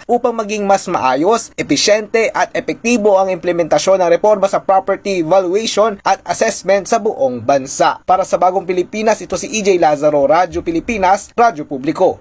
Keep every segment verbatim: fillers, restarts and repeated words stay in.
upang maging mas maayos, epesyente at epektibo ang implementasyon ng reforma sa property valuation at assessment sa buong bansa. Para sa Bagong Pilipinas, ito si E J Lazaro, Radyo Pilipinas, Radyo Publiko.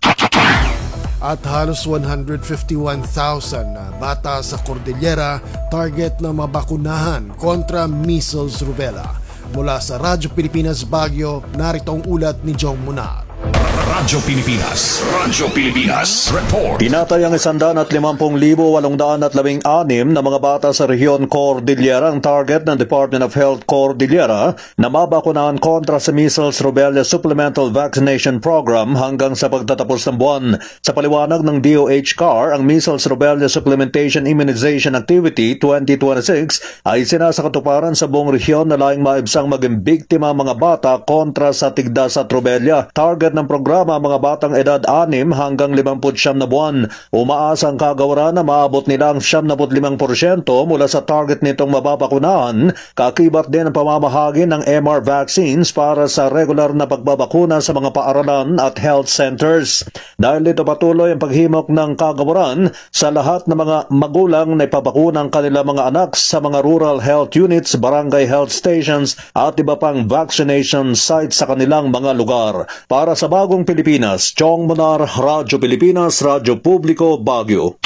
At halos one hundred fifty-one thousand na bata sa Cordillera target na mabakunahan kontra measles rubella. Mula sa Radyo Pilipinas Baguio, narito ang ulat ni Jong Munar. Radyo Pilipinas, Radyo Pilipinas, report. Tinatay ang isandaan at limampung libo walongdaan at labing anim na mga bata sa rehiyon Cordillera ang target ng Department of Health Cordillera na mabakunahan kontra sa measles rubella supplemental vaccination program hanggang sa pagtatapos ng buwan. Sa paliwanag ng D O H C A R, ang measles rubella supplementation immunization activity twenty twenty-six ay sinasakatuparan sa buong rehiyon na laing maibsang maging biktima mga bata kontra sa tigdas at rubella. Target ng programa mga batang edad anim hanggang limampu't siyam na buwan. Umaasa ang kagawaran na maabot nila ang siyam na limang porsyento mula sa target nitong mababakunahan, kakibat din ang pamamahagi ng M R vaccines para sa regular na pagbabakuna sa mga paaralan at health centers. Dahil dito patuloy ang paghimok ng kagawaran sa lahat ng mga magulang na ipabakuna ang kanilang mga anak sa mga rural health units, barangay health stations at iba pang vaccination sites sa kanilang mga lugar. Para sa Bagong Pilipinas, Chong Munar, Radyo Pilipinas, Radyo Publiko, Baguio.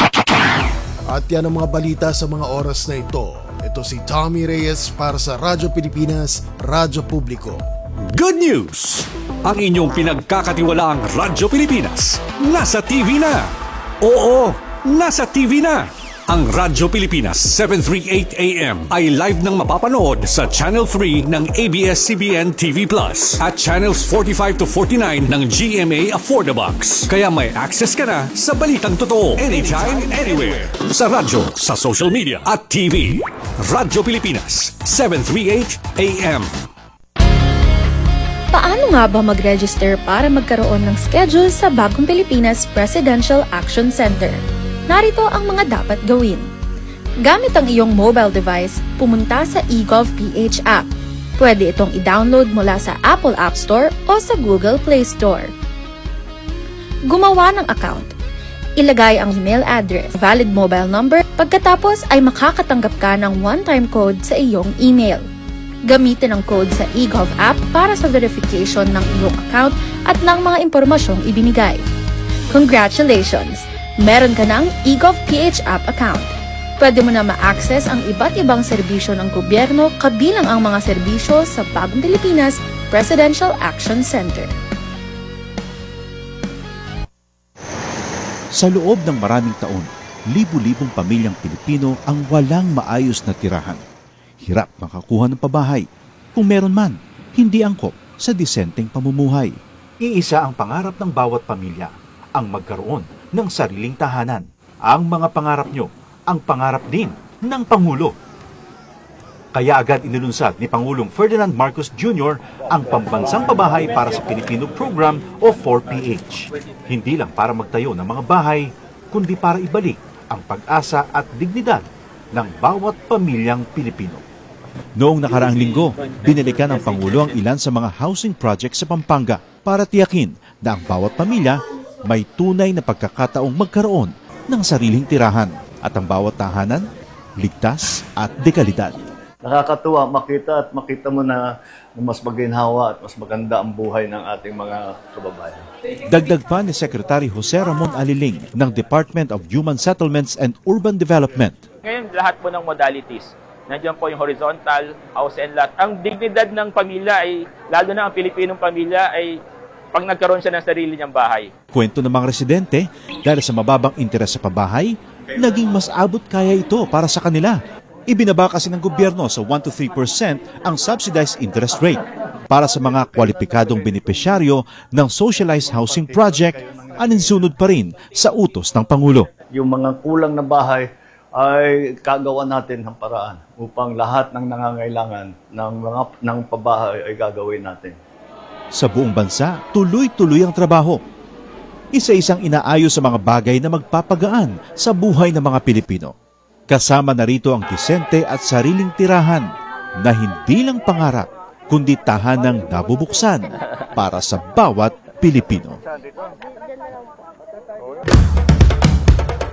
At yan ang mga balita sa mga oras na ito. Ito si Tommy Reyes para sa Radyo Pilipinas, Radyo Publiko. Good news! Ang inyong pinagkakatiwalaang Radyo Pilipinas nasa T V na. Oo, nasa T V na. Ang Radyo Pilipinas seven thirty-eight A M ay live nang mapapanood sa Channel three ng A B S C B N T V Plus at Channels forty-five to forty-nine ng G M A Affordabox. Kaya may access ka na sa balitang totoo anytime, anywhere. Sa radyo, sa social media at T V. Radyo Pilipinas seven thirty-eight A M. Paano nga ba mag-register para magkaroon ng schedule sa Bagong Pilipinas Presidential Action Center? Narito ang mga dapat gawin. Gamit ang iyong mobile device, pumunta sa eGovPH app. Pwede itong i-download mula sa Apple App Store o sa Google Play Store. Gumawa ng account. Ilagay ang email address, valid mobile number, pagkatapos ay makakatanggap ka ng one-time code sa iyong email. Gamitin ang code sa eGov app para sa verification ng iyong account at ng mga impormasyong ibinigay. Congratulations! Meron ka ng eGovPH app account. Pwede mo na ma-access ang iba't ibang serbisyo ng gobyerno kabilang ang mga serbisyo sa Bagong Pilipinas Presidential Action Center. Sa loob ng maraming taon, libu-libong pamilyang Pilipino ang walang maayos na tirahan. Hirap makakuha ng pabahay. Kung meron man, hindi angkop sa disenteng pamumuhay. Iisa ang pangarap ng bawat pamilya, ang magkaroon ng sariling tahanan. Ang mga pangarap nyo, ang pangarap din ng Pangulo. Kaya agad inilunsad ni Pangulong Ferdinand Marcos Junior ang Pambansang Pabahay para sa Pilipino Program o four P H. Hindi lang para magtayo ng mga bahay, kundi para ibalik ang pag-asa at dignidad ng bawat pamilyang Pilipino. Noong nakaraang linggo, binalikan ng Pangulo ang ilan sa mga housing projects sa Pampanga para tiyakin na ang bawat pamilya may tunay na pagkakataong magkaroon ng sariling tirahan at ang bawat tahanan, ligtas at dekalidad. Nakakatuwa makita at makita mo na mas maginhawa at mas maganda ang buhay ng ating mga kababayan. Dagdag pa ni Secretary Jose Ramon Aliling ng Department of Human Settlements and Urban Development. Ngayon lahat po ng modalities, nandiyan po yung horizontal, house and lot. Ang dignidad ng pamilya ay, lalo na ang Pilipinong pamilya ay pag nagkaroon siya ng sarili niyang bahay. Kwento ng mga residente, dahil sa mababang interes sa pabahay, naging mas abot kaya ito para sa kanila. Ibinaba kasi ng gobyerno sa one to three percent ang subsidized interest rate para sa mga kwalipikadong benepisyaryo ng socialized housing project, aninsunod pa rin sa utos ng Pangulo. Yung mga kulang na bahay ay kagawa natin ng paraan upang lahat ng nangangailangan ng mga ng pabahay ay gagawin natin. Sa buong bansa, tuloy-tuloy ang trabaho. Isa-isang inaayos sa mga bagay na magpapagaan sa buhay ng mga Pilipino. Kasama na rito ang disente at sariling tirahan na hindi lang pangarap, kundi tahanang nabubuksan para sa bawat Pilipino.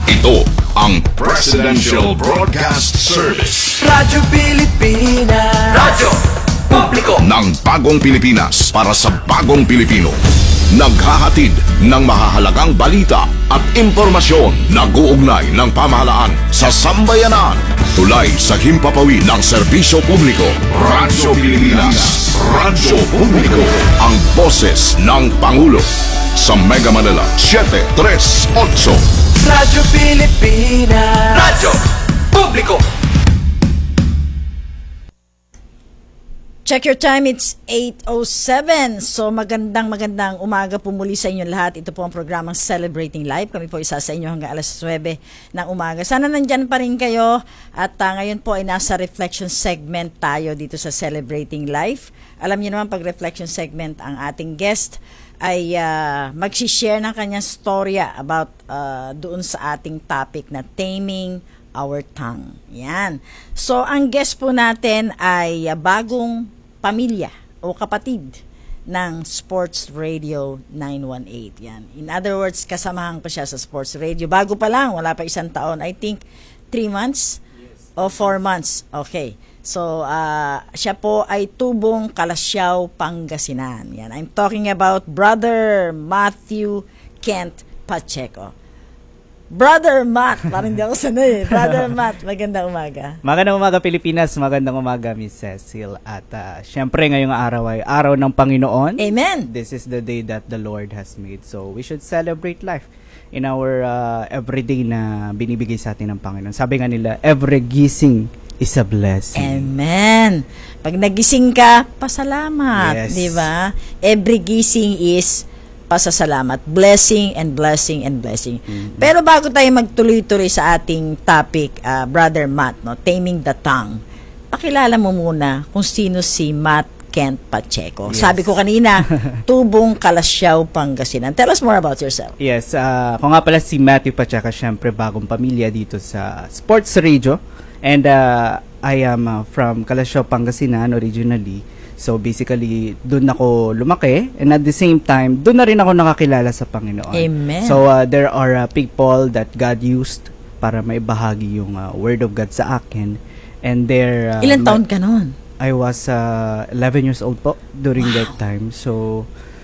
Ito ang Presidential Broadcast Service. Radyo Pilipinas. Radyo Publiko ng bagong Pilipinas para sa bagong Pilipino. Naghahatid ng mahahalagang balita at impormasyon na guugnay ng pamahalaan sa sambayanan. Tulay sa himpapawid ng serbisyo publiko. Radyo Pilipinas. Radyo Publiko. Ang boses ng Pangulo. Sa Mega Manila, seven three eight. Radyo Pilipinas. Radyo Publiko. Check your time, it's eight oh seven. So magandang magandang umaga po muli sa inyo lahat. Ito po ang programang Celebrating Life. Kami po isa sa inyo hanggang alas nuwebe ng umaga. Sana nandyan pa rin kayo. At uh, ngayon po ay nasa reflection segment tayo dito sa Celebrating Life. Alam niyo naman pag reflection segment ang ating guest ay uh, mag-share ng kanyang storya about uh, doon sa ating topic na Taming Our Tongue. Yan. So ang guest po natin ay uh, bagong pamilya o kapatid ng Sports Radio nine one eight. Yan. In other words, kasamahan ko siya sa Sports Radio. Bago pa lang, wala pa isang taon. I think three months yes. O four months. Okay. So, uh, siya po ay tubong Kalasyaw, Pangasinan. Yan. I'm talking about Brother Matthew Kent Pacheco. Brother Matt, parang hindi ako sanay. Brother Matt, magandang umaga. Magandang umaga Pilipinas, magandang umaga Miss Cecil. At uh, syempre ngayong araw ay araw ng Panginoon. Amen. This is the day that the Lord has made. So we should celebrate life in our uh, everyday na binibigay sa atin ng Panginoon. Sabi nga nila, every gising is a blessing. Amen. Pag nagising ka, pasalamat. Yes. Di ba? Every gising is pasasalamat. Blessing and blessing and blessing. Mm-hmm. Pero bago tayo magtuloy-tuloy sa ating topic, uh, Brother Matt, no, Taming the Tongue, pakilala mo muna kung sino si Matt Kent Pacheco. Yes. Sabi ko kanina, tubong Kalasyaw, Pangasinan. Tell us more about yourself. Yes, uh, ako nga pala si Matthew Pacheco, syempre bagong pamilya dito sa Sports Radio. And uh, I am uh, from Kalasyaw, Pangasinan originally. So basically, doon ako lumaki, and at the same time, doon na rin ako nakakilala sa Panginoon. Amen. So uh, there are uh, people that God used para maibahagi yung uh, Word of God sa akin. And there... Uh, Ilan taon ka noon? I was uh, eleven years old po during wow. that time. So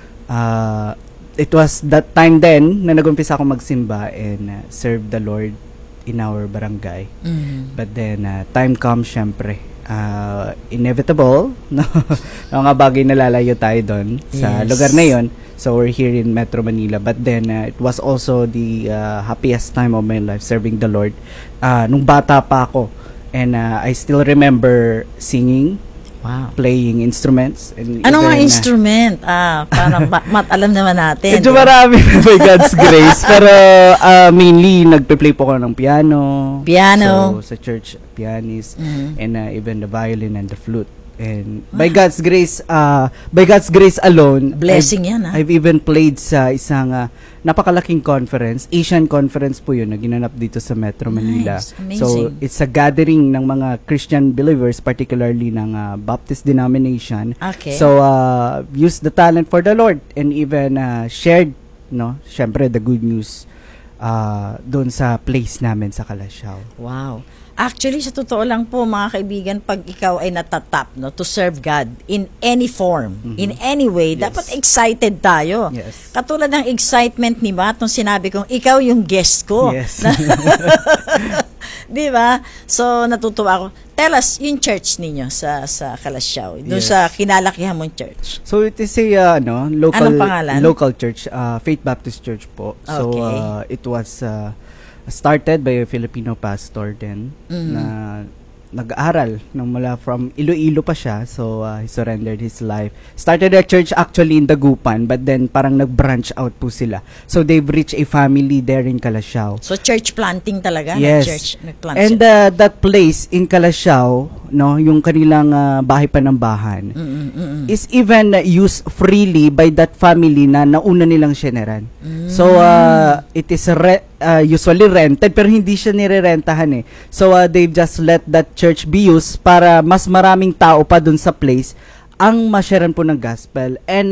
uh, it was that time then na nag-umpisa ako magsimba and uh, serve the Lord in our barangay. Mm-hmm. But then uh, time comes, syempre. Uh, inevitable, no? Mga bagay na lalayo tayo doon sa yes. lugar na yon. So we're here in Metro Manila. But then uh, it was also the uh, happiest time of my life serving the Lord. Uh, nung bata pa ako, and uh, I still remember singing, wow, playing instruments. And ano nga even, instrument? Uh, ah, parang ma- mat alam naman natin. Medyo marami by God's grace. Pero uh, mainly, nagpe-play po ako ng piano. Piano. So, sa church, pianist. Mm-hmm. And uh, even the violin and the flute. And by God's grace, uh, by God's grace alone, blessing I've, yan, ha? I've even played sa isang uh, napakalaking conference, Asian conference po yun, na ginanap dito sa Metro Manila. Nice. Amazing. So, it's a gathering ng mga Christian believers, particularly ng uh, Baptist denomination. Okay. So, uh, use the talent for the Lord and even uh, shared, no, syempre, the good news uh, doon sa place namin sa Kalasyaw. Wow. Actually, sa totoo lang po, mga kaibigan, pag ikaw ay natatap, no, to serve God in any form, mm-hmm. in any way, yes. dapat excited tayo. Yes. Katulad ng excitement ni Matt nung sinabi kong, ikaw yung guest ko. Yes. Di ba? So, natutuwa ako. Tell us, yung church ninyo sa sa Kalasyaw, doon Yes. sa kinalakihan mong church. So, it is a, uh, ano, local, anong pangalan? local church, uh, Faith Baptist Church po. So, Okay. uh, it was... Uh, started by a Filipino pastor then mm-hmm. na nag-aaral nung mula from Iloilo pa siya, so uh, he surrendered his life. Started a church actually in Dagupan, but then parang nag-branch out po sila. So they've reached a family there in Kalasyaw. So church planting talaga? Yes. Church, nag-plant And siya. uh, that place in Kalasyaw, no, yung kanilang uh, bahay panambahan, Mm-mm, mm-mm. is even uh, used freely by that family na nauna nilang syeneran. Mm. So uh, it is re- uh, usually rented pero hindi siya nirerentahan eh. So uh, they've just let that church be used para mas maraming tao pa dun sa place ang masyaran po ng gospel. And uh,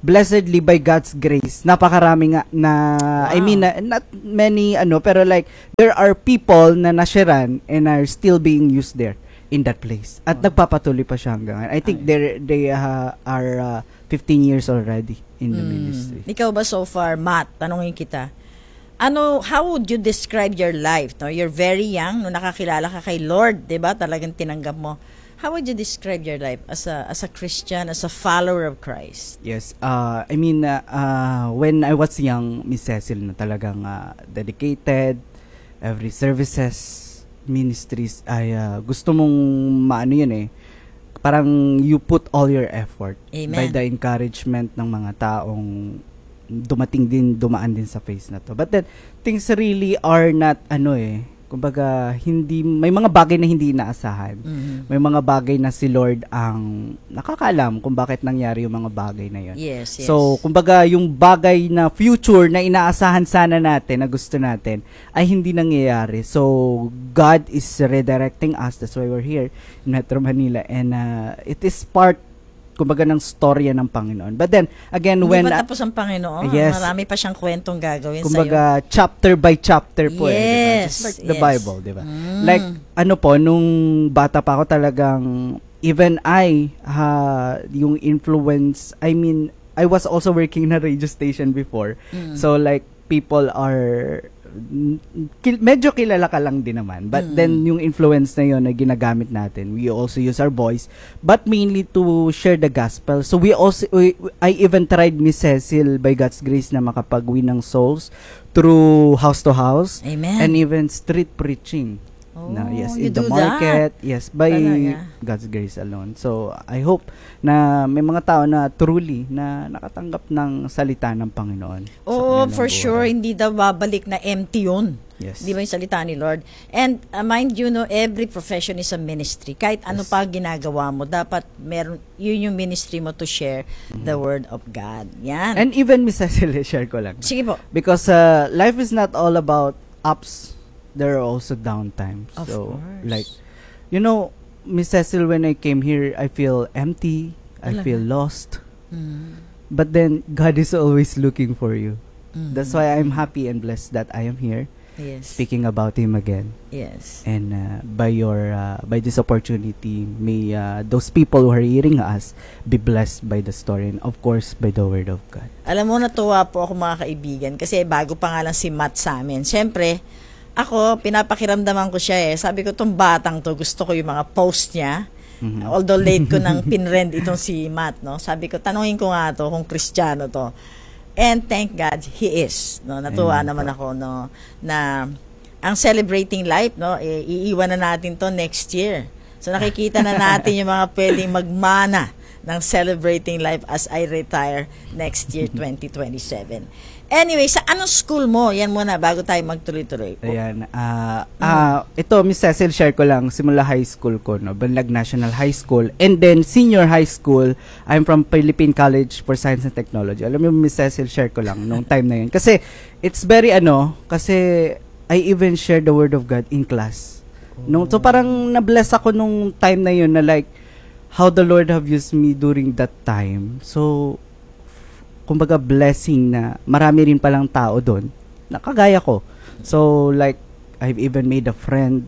blessedly by God's grace, napakarami nga na, I mean, na, not many, ano, pero like, there are people na nashiran and are still being used there in that place. At nagpapatuloy pa siya hanggang ngayon. I think they they uh, are uh, fifteen years already in the Mm. ministry. Ikaw ba so far, Matt, tanongin kita, ano, how would you describe your life? No? You're very young, no, nakakilala ka kay Lord, 'di ba? Talagang tinanggap mo. How would you describe your life as a as a Christian, as a follower of Christ? Yes, uh, I mean, uh, uh, when I was young, Miss Cecil, na talagang uh, dedicated, every services, ministries, ay uh, gusto mong maano yun eh, parang you put all your effort. Amen. By the encouragement ng mga taong dumating din, dumaan din sa phase na to. But then, things really are not, ano eh, kumbaga, hindi, may mga bagay na hindi inaasahan. Mhm. May mga bagay na si Lord ang nakakaalam kung bakit nangyari yung mga bagay na yun. Yes, yes. So, kumbaga, yung bagay na future na inaasahan sana natin, na gusto natin, ay hindi nangyayari. So, God is redirecting us. That's why we're here in Metro Manila. And uh, it is part, kumbaga, ng storya ng Panginoon. But then, again, Hindi when... pa tapos ang Panginoon. Yes. Marami pa siyang kwentong gagawin Kumbaga, chapter by chapter po eh. Diba? Yes, Just like the yes. Bible, di ba? Mm. Like, ano po, nung bata pa ako talagang, even I, ha, yung influence, I mean, I was also working na radio station before. Mm. So, like, people are, kil- medyo kilala ka lang din naman. But Mm. then, yung influence na yun na ginagamit natin, we also use our voice, but mainly to share the gospel. So, we also, we, I even tried Miss Cecil, by God's grace, na makapag-win ng souls through house to house. Amen. And even street preaching. Oh, Na, yes, you in the do market. that. Yes, by Talaga. God's grace alone. So, I hope na may mga tao na truly na nakatanggap ng salita ng Panginoon. sa Oo, kanilang for buhay. sure, hindi daw babalik na empty yun. Yes. Di ba yung salita ni Lord? And uh, mind you, no, every profession is a ministry. Kahit ano pa ginagawa mo, dapat meron, yun yung ministry mo to share the word of God. Yan. And even, Miss Cecil, share ko lang. Sige po. Because uh, life is not all about ups. There are also down times. Of so, course. like, you know, Miss Cecil, when I came here, I feel empty. I Talaga? feel lost. Mm. But then, God is always looking for you. Mm. That's why I'm happy and blessed that I am here. Yes. Speaking about Him again. Yes. And uh, by your uh, by this opportunity, may uh, those people who are hearing us be blessed by the story and of course by the Word of God. Alam mo, natuwa po ako mga kaibigan kasi bago pa nga lang si Matt sa amin. Siyempre, ako, pinapakiramdaman ko siya eh. Sabi ko, tong batang to, gusto ko yung mga post niya. Mhm. Although late ko nang pinrend itong si Matt, no? Sabi ko, tanungin ko nga to kung Kristiyano to. And thank God, he is. No? Natuwa Amen naman po. ako, no? Na ang Celebrating Life, no? I- iiwan na natin to next year. So nakikita na natin yung mga pwedeng magmana ng Celebrating Life as I retire next year, twenty twenty-seven. Anyway, sa anong school mo? Yan muna, bago tayo magtuloy-tuloy. Ayan. ah ah, ito, Miss Cecil, share ko lang, simula high school ko, no? Banlag National High School. And then, senior high school, I'm from Philippine College for Science and Technology. Alam mo, Miss Cecil, share ko lang nung time na yun. Kasi, it's very ano, kasi I even share the Word of God in class. No, so, parang na-bless ako nung time na yun na like, how the Lord have used me during that time. So, kumbaga blessing na marami rin palang tao doon na kagaya ko. So like I've even made a friend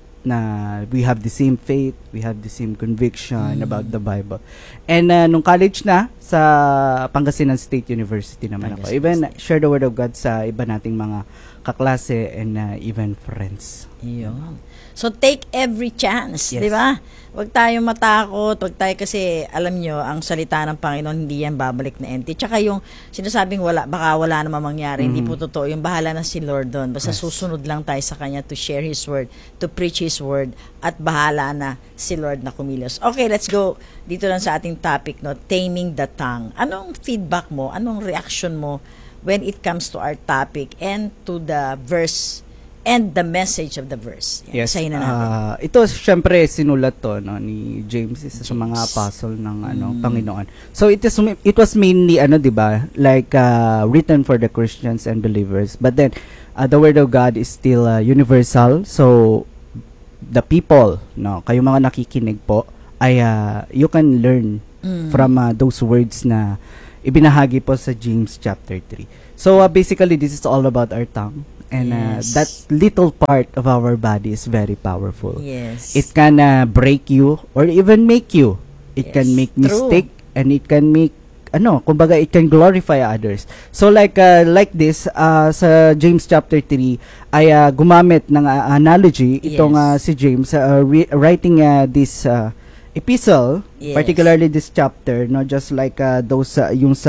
na we have the same faith, we have the same conviction Mm. about the Bible. And uh, nung college na sa Pangasinan State University naman ako. Pangasinan Even State. share the Word of God sa iba nating mga kaklase and uh, even friends. Yun. So take every chance, Yes. di ba? Huwag tayong matakot, huwag tayo kasi alam nyo, ang salita ng Panginoon hindi yan babalik na empty. Tsaka yung sinasabing wala, baka wala namang mangyari, hindi po totoo. Yung bahala na si Lord doon. Basta Yes. susunod lang tayo sa Kanya to share His Word, to preach His Word, at bahala na si Lord na kumilos. Okay, let's go dito lang sa ating topic, no? Taming the tongue. Anong feedback mo? Anong reaction mo when it comes to our topic and to the verse and the message of the verse? Yan, Yes. isahin na natin. ah, ito syempre sinulat to no ni James, isa sa mga apostle ng ano Mm. Panginoon. So it is it was mainly ano 'di ba? Like uh, written for the Christians and believers. But then uh, the word of God is still uh, universal. So the people, no, kayo mga nakikinig po ay uh, you can learn Mm. from uh, those words na ibinahagi po sa James chapter three. So uh, basically, this is all about our tongue. And uh, Yes. that little part of our body is very powerful. Yes. It can uh, break you or even make you. It can Yes, make true. mistake and it can make ano, kumbaga it can glorify others. So like uh, like this uh, sa James chapter three ay uh, gumamit ng uh, analogy itong Yes. uh, si James uh, re- writing uh, this uh, epistle, Yes. particularly this chapter, no, just like uh, those uh, yung sa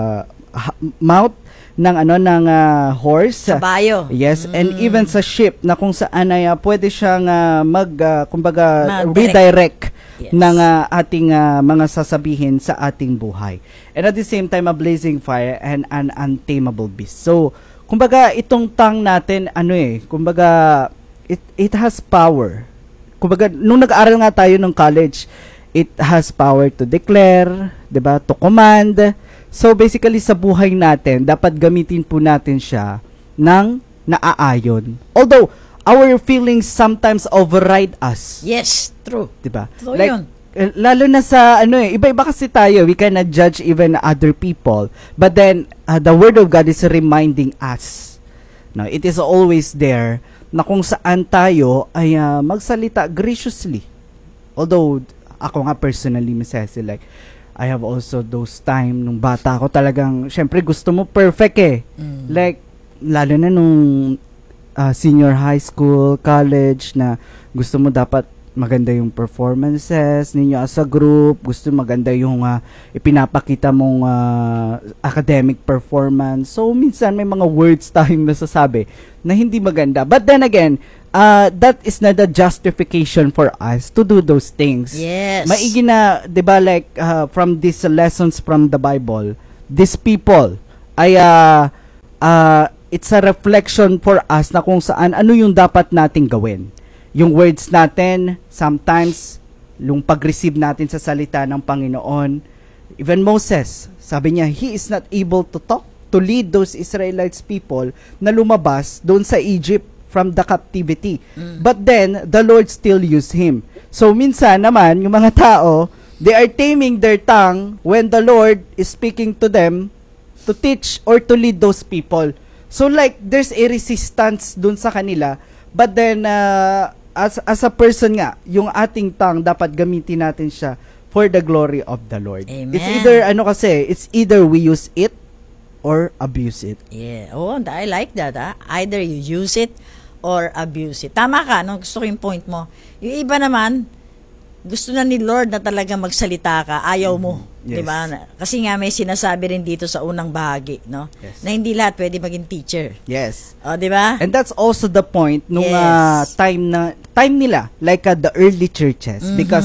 ha- mouth ng ano ng uh, horse. Kabayo. Yes, and Mm. even sa ship na kung saan ay uh, pwede siyang uh, mag uh, kumbaga Mag-direct. redirect Yes. ng uh, ating uh, mga sasabihin sa ating buhay. And at the same time a blazing fire and an untamable beast. So, kumbaga itong tongue natin ano eh, kumbaga it it has power. Kumbaga nung nag-aaral nga tayo ng college, it has power to declare, 'di ba? To command. So basically sa buhay natin, dapat gamitin po natin siya ng naaayon. Although our feelings sometimes override us, Yes, true. 'di ba? Totoo Like yun. eh, lalo na sa ano eh, iba-iba kasi tayo, we cannot judge even other people. But then uh, the word of God is reminding us. No, it is always there na kung saan tayo ay uh, magsalita graciously. Although ako nga personally, Miss Cecil, like I have also those time nung bata ako talagang, syempre gusto mo perfect eh. Mm. Like, lalo na nung uh, senior high school, college, na gusto mo dapat maganda yung performances ninyo as a group, gusto maganda yung uh, ipinapakita mong uh, academic performance. So, minsan may mga words tayong nasasabi na hindi maganda. But then again, uh, that is not a justification for us to do those things. Yes. Maigi na, 'di ba, like uh, from these lessons from the Bible, these people ay uh, uh, it's a reflection for us na kung saan ano yung dapat nating gawin. Yung words natin, sometimes yung pag-receive natin sa salita ng Panginoon. Even Moses, sabi niya, he is not able to talk, to lead those Israelites people na lumabas doon sa Egypt from the captivity. Mm. But then, the Lord still used him. So, minsan naman, yung mga tao, they are taming their tongue when the Lord is speaking to them to teach or to lead those people. So, like, there's a resistance dun sa kanila. But then, uh, as, as a person nga, yung ating tongue, dapat gamitin natin siya for the glory of the Lord. Amen. It's either, ano kasi, it's either we use it or abuse it. Yeah. Oh, I like that. Ah. Either you use it or abuse it. Tama ka, no? Gusto ko yung point mo. Yung iba naman, gusto na ni Lord na talaga magsalita ka, ayaw mo. Yes. 'Di ba? Kasi nga may sinasabi rin dito sa unang bahagi, no? Yes. Na hindi lahat pwede maging teacher. Yes. Oh, 'di ba? And that's also the point nung Yes. uh, time na time nila, like uh, the early churches, Mhm. because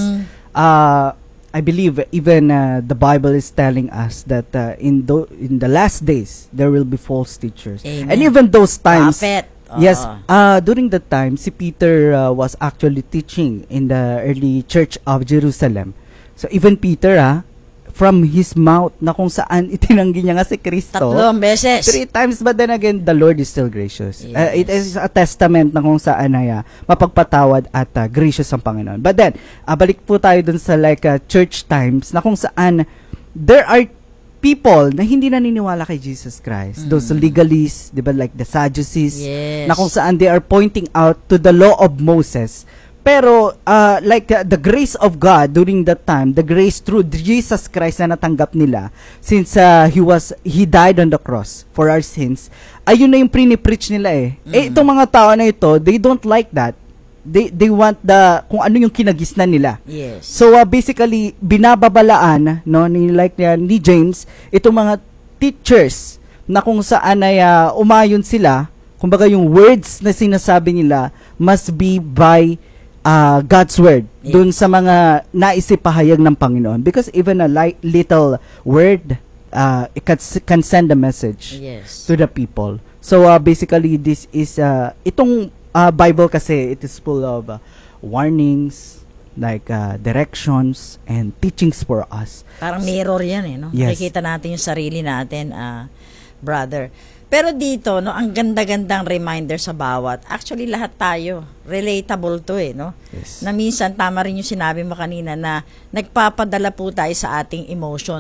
uh, I believe even uh, the Bible is telling us that uh, in the in the last days there will be false teachers. Amen. And even those times, Prophet. yes, Oo. uh, during that time, si Peter uh, was actually teaching in the early church of Jerusalem. So even Peter, ah, from his mouth na kung saan itinanggi niya nga si Kristo. Tatlong beses. Three times, but then again, the Lord is still gracious. Uh, it is Yes. a testament na kung saan ay uh, mapagpatawad at uh, gracious ang Panginoon. But then, uh, balik po tayo dun sa like uh, church times na kung saan there are people na hindi naniniwala kay Jesus Christ. Mm. Those legalists, di ba, like the Sadducees, Yes. na kung saan they are pointing out to the law of Moses. Pero, uh, like uh, the grace of God during that time, the grace through Jesus Christ na natanggap nila, since uh, He was, He died on the cross for our sins, ayun na yung pre-preach nila eh. Mm. Eh, itong mga tao na ito, they don't like that. They they want the, kung ano yung kinagisnan nila. Yes. So, uh, basically, binababalaan, no, ni, like uh, ni James, itong mga teachers, na kung saan ay uh, umayon sila, kumbaga yung words na sinasabi nila, must be by uh, God's word, Yeah. dun sa mga naisipahayag ng Panginoon. Because even a li- little word, uh, it can, can send a message Yes. to the people. So, uh, basically, this is, uh, itong uh, Bible kasi, it is full of uh, warnings, like uh, directions, and teachings for us. Parang mirror yan eh, no? Yes. Nakikita natin yung sarili natin, ah, brother. Pero dito, no, ang ganda-gandang reminder sa bawat, actually lahat tayo, relatable to eh, no? Yes. Na minsan, tama rin yung sinabi mo kanina na nagpapadala po tayo sa ating emotion.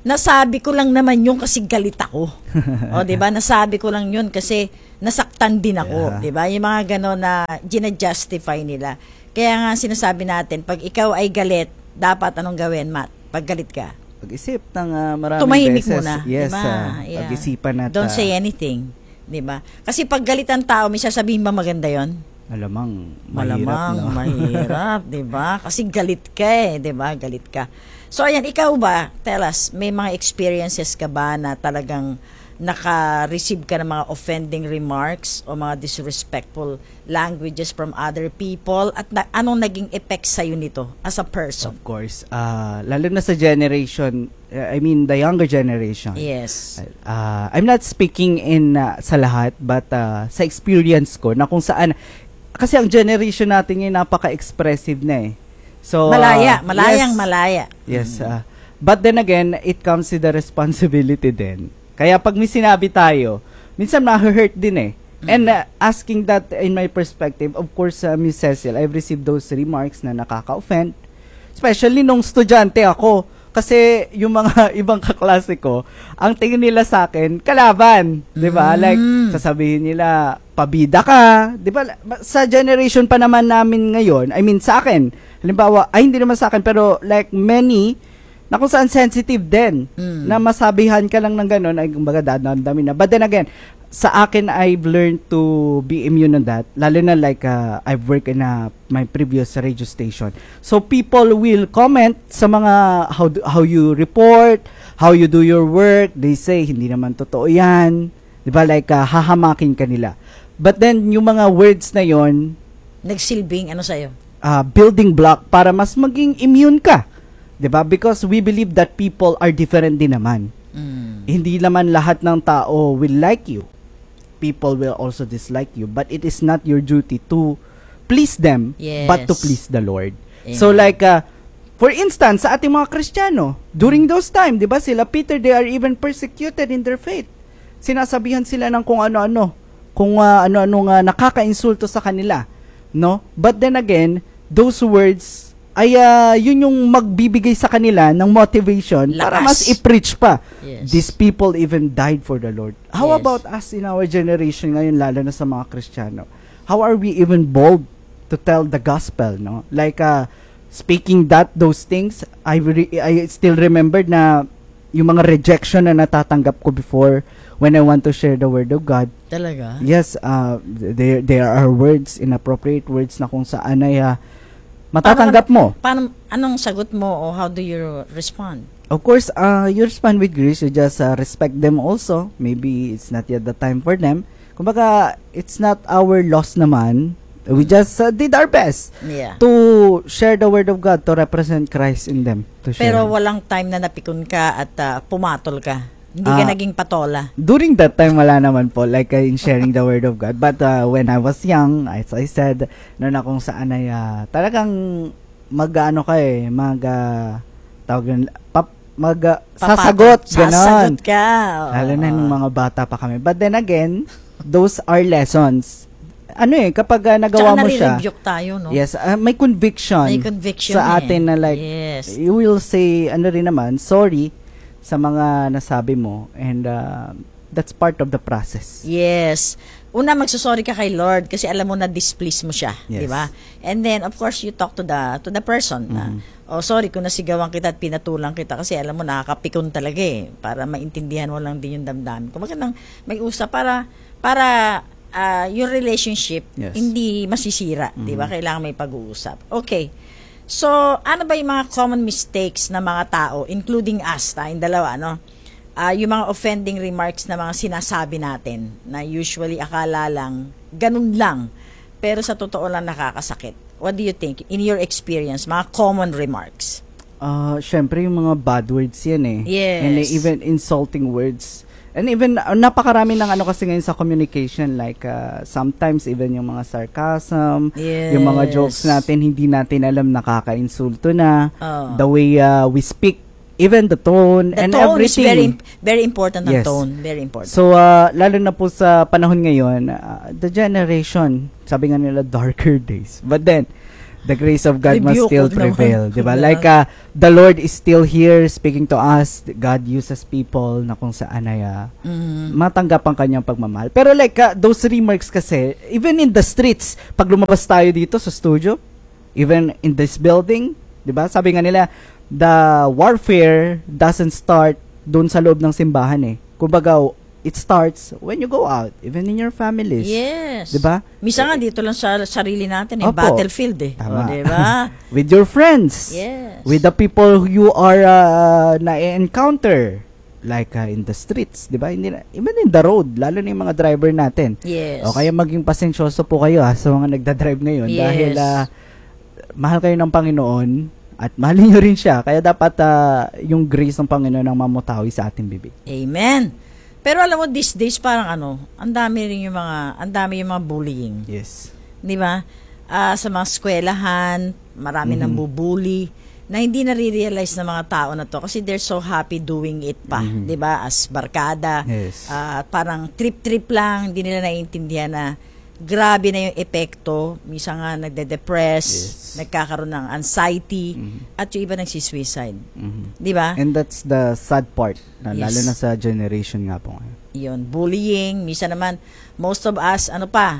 nasabi ko lang naman yun kasi galit ako. O, di ba? Nasabi ko lang yun kasi nasaktan din ako. Yeah. Di ba? Yung mga gano'n na gina-justify nila. Kaya nga sinasabi natin, pag ikaw ay galit, dapat anong gawin, Matt? Pag galit ka? Pag-isip ng uh, maraming Tumahimik beses. muna. Yes, diba? uh, Yeah. pag-isipan at Don't uh, say anything. Di ba? Kasi pag galit ang tao, may sasabihin ba maganda yon? Malamang, Malamang, mahirap, no? mahirap, 'di ba? Kasi galit ka eh, 'di ba? Galit ka. So ayan, ikaw ba? Tell us, may mga experiences ka ba na talagang naka-receive ka ng mga offending remarks o mga disrespectful languages from other people at na, anong naging effect sa nito as a person? Of course, uh, lalo na sa generation, uh, I mean the younger generation. Yes. Uh, I'm not speaking in uh, sa lahat, but uh, sa experience ko na kung saan, kasi ang generation natin ngayon napaka-expressive na eh. So, malaya, uh, malayang yes, malaya. Yes. Uh, but then again, it comes with the responsibility din. Kaya pag may sinabi tayo, minsan ma-hurt din eh. Mm-hmm. And uh, asking that in my perspective, of course, uh, Miss Cecil, I've received those remarks na nakaka-offend. Especially nung estudyante ako. Kasi yung mga ibang kaklase ko, ang tingin nila sa akin, kalaban. Di ba? Mm-hmm. Like, sasabihin nila, pabida ka. Di ba? Sa generation pa naman namin ngayon, I mean, sa akin, halimbawa, ay hindi naman sa akin, pero like many, na kung saan sensitive din, mm. na masabihan ka lang ng gano'n, ay kumbaga dadamdamin na. But then again, sa akin, I've learned to be immune on that. Lalo na like, uh, I've worked in uh, my previous radio station. So, people will comment sa mga, how, do, how you report, how you do your work. They say, hindi naman totoo yan. Diba? Like, uh, hahamakin ka nila. But then, yung mga words na yon, nagsilbing, ano sa'yo? Uh, building block para mas maging immune ka. Diba? Because we believe that people are different din naman. Mm. Hindi naman lahat ng tao will like you. People will also dislike you. But it is not your duty to please them, yes, but to please the Lord. Amen. So like, uh, for instance, sa ating mga Kristiyano, during those time, diba sila, Peter, they are even persecuted in their faith. Sinasabihan sila ng kung ano-ano, kung uh, ano-ano nga nakaka-insulto sa kanila. No? But then again, those words ay uh, yun yung magbibigay sa kanila ng motivation Lakas. Para mas i-preach pa. Yes. These people even died for the Lord. How Yes. about us in our generation ngayon, lalo na sa mga Kristiyano? How are we even bold to tell the gospel, no? Like, uh, speaking that, those things, I, re- I still remember na yung mga rejection na natatanggap ko before when I want to share the word of God. Talaga? Yes, uh, there, there are words, inappropriate words na kung saan ay uh, matatanggap mo. Paano, anong sagot mo o how do you respond? Of course, uh, you respond with grace. You just uh, respect them also. Maybe it's not yet the time for them. Kumbaga, it's not our loss naman. We just uh, did our best Yeah. to share the word of God, to represent Christ in them. To share. Pero walang time na napikon ka at uh, pumatol ka. Hindi ka Ah, naging patola. During that time, wala naman po, like uh, in sharing the word of God. But uh, when I was young, as I said, noon na kung saan ay uh, talagang mag-ano ka eh, mag, uh, tawag yun, pap, mag, uh, sasagot, ganon. Sasagot ka. Oo. Lalo na nung mga bata pa kami. But then again, those are lessons. Ano eh, kapag uh, nagawa Tsaka mo siya, nare-rebuke tayo, no? yes, uh, may conviction, May conviction sa eh. atin na like, Yes. you will say, ano rin naman, sorry sa mga nasabi mo, and uh, that's part of the process. Yes. Una, magsusorry ka kay Lord kasi alam mo na displease mo siya, Yes. di ba? And then of course you talk to the to the person na, oh sorry kung nasigawan kita at pinatulang kita kasi alam mo nakakapikon talaga eh, para maintindihan mo lang din yung damdamin. Kung magandang may usap para para uh, your relationship Yes. hindi masisira, di ba? Kailangan may pag-uusap. Okay. So, ano ba yung mga common mistakes na mga tao, including us, tayong dalawa, no? Uh, yung mga offending remarks na mga sinasabi natin na usually akala lang, ganun lang, pero sa totoo lang nakakasakit. What do you think, in your experience, mga common remarks? Uh, Syempre, yung mga bad words yan eh. Yes. And uh, even insulting words. And even, uh, napakarami ng ano kasi ngayon sa communication, like, uh, sometimes even yung mga sarcasm, Yes. yung mga jokes natin, hindi natin alam, nakaka-insulto na. Oh. The way uh, we speak, even the tone, The and tone everything. is very very important, ang Yes. tone. Very important. So, uh, lalo na po sa panahon ngayon, uh, the generation, sabi nga nila, darker days. But then, the grace of God must Rebuke, still huwag naman. prevail, di ba? Huwag Like, uh, the Lord is still here speaking to us. God uses people na kung saan ay uh, Mhm. matanggap ang kanyang pagmamahal. Pero like, uh, those remarks kasi, even in the streets, pag lumabas tayo dito sa studio, even in this building, di ba? Sabi nga nila, the warfare doesn't start doon sa loob ng simbahan eh. Kumbaga, it starts when you go out, even in your families. Yes. Di ba? Misa nga dito lang sa sarili natin, yung Opo. battlefield eh. Tama. O, diba? With your friends. Yes. With the people who you are uh, na-encounter. Like uh, in the streets, di ba? Hindi na- Even in the road, lalo na yung mga driver natin. Yes. O kaya maging pasensyoso po kayo ha, sa mga nagdadrive ngayon. Yes. Dahil uh, mahal kayo ng Panginoon at mahalin nyo rin siya. Kaya dapat uh, yung grace ng Panginoon ang mamutawi sa ating bibig. Amen. Pero alam mo, these days, parang ano, ang dami rin yung mga, ang dami yung mga bullying. Yes. Di ba? Ah, sa mga eskwelahan, marami Mhm. nang bubuli na hindi nare-realize ng mga tao na to kasi they're so happy doing it pa, Mhm. 'di ba? As barkada. Yes. Ah, parang trip-trip lang, hindi nila naiintindihan na grabe na yung epekto. Minsan nga nagde-depress, nagkakaroon ng anxiety, at yung iba nagsisuicide. Mhm. 'Di ba? And that's the sad part, na Yes. lalo na sa generation nga po ngayon. Yun, bullying, minsan naman most of us ano pa,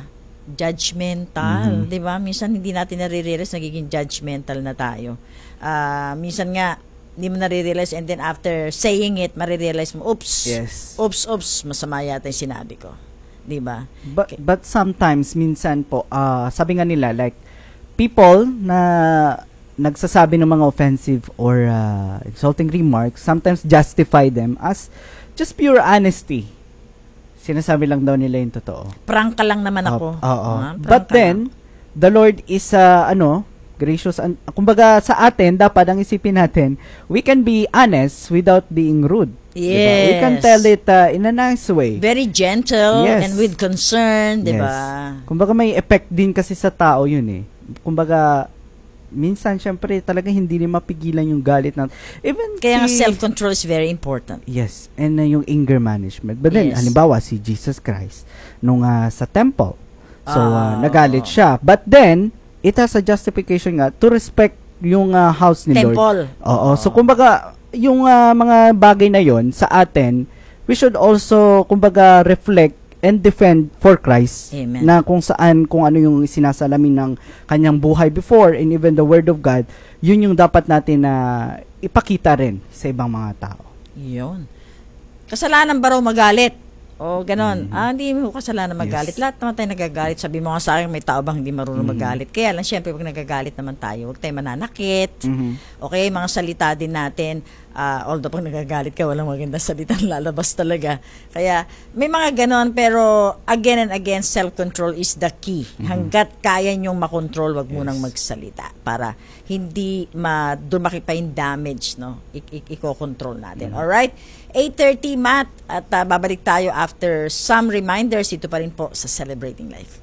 judgmental, Mhm. 'di ba? Minsan hindi natin nare-realize nagiging judgmental na tayo. Ah, minsan nga hindi mo nare-realize and then after saying it, marirealize mo, oops. Yes. Oops, oops, masama yata 'yung sinabi ko. 'Di ba? But but sometimes minsan po uh, sabi nga nila like people na nagsasabi ng mga offensive or uh, insulting remarks sometimes justify them as just pure honesty. Sinasabi lang daw nila yung totoo. Prank ka lang naman ako. Oo. oo. Ah, prank But ka then the Lord is uh, ano gracious and kumbaga sa atin dapat ang isipin natin we can be honest without being rude. Yes. Diba? We can tell it uh, in a nice way. Very gentle Yes. and with concern, 'di ba? Yes. Kumbaga may effect din kasi sa tao yun eh. Kumbaga, minsan syempre talaga hindi rin mapigilan yung galit na even Kaya nga si- self-control is very important. Yes, and uh, yung anger management. But then, Yes. halimbawa, si Jesus Christ, nung uh, sa temple, so uh, Ah. nagalit siya. But then, it has a justification nga to respect yung uh, house ni Lord. Temple. Oo, so kumbaga, yung uh, mga bagay na yon sa atin, we should also, kumbaga, reflect and defend for Christ. Amen. Na kung saan, kung ano yung sinasalamin ng kanyang buhay before and even the Word of God, yun yung dapat natin na ipakita rin sa ibang mga tao. Yun. Kasalanan ba raw magalit? O ganon. Ah, hindi mo kasalanan magalit. Yes. Lahat naman tayo nagagalit. Sabi mo nga sa akin, may tao bang hindi marunong Mhm. magalit? Kaya lang, syempre, pag nagagalit naman tayo, huwag tayo mananakit. Mhm. Okay, mga salita din natin. Ah, although pag nagagalit ka, walang magandang salita na lalabas talaga. Kaya, may mga ganon, pero again and again, self-control is the key. Mhm. Hanggat kaya nyong makontrol, wag mo Yes. nang magsalita para hindi ma dumaki pa yung damage, no? I- i- iko-control natin. Alright? eight thirty, Matt, at uh, babalik tayo after some reminders. Ito pa rin po sa Celebrating Life.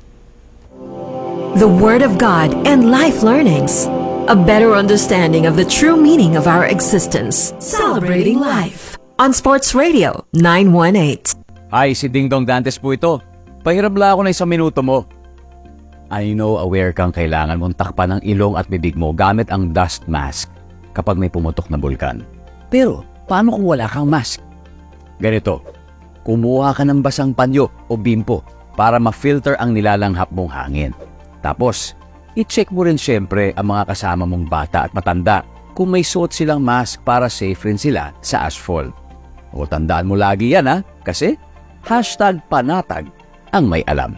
The Word of God and life learnings. A better understanding of the true meaning of our existence. Celebrating Life. On Sports Radio nine one eight. Hi, si Ding Dong Dantes po ito. Pahiram lang ako na isang minuto mo. I know aware kang kailangan mong takpan ng ilong at bibig mo gamit ang dust mask kapag may pumutok na bulkan. Pero, paano kung wala kang mask? Ganito, kumuha ka ng basang panyo o bimpo para ma-filter ang nilalanghap mong hangin. Tapos, i-check mo rin syempre ang mga kasama mong bata at matanda kung may suot silang mask para safe rin sila sa asphalt. O tandaan mo lagi yan ha, kasi hashtag panatag ang may alam.